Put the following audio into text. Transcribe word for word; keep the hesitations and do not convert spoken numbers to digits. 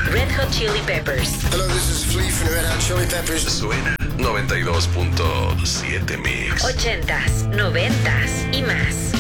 Red Hot Chili Peppers. Hello, this is Flea from the Red Hot Chili Peppers. Suena noventa y dos punto siete Mix. Ochentas, noventas y más.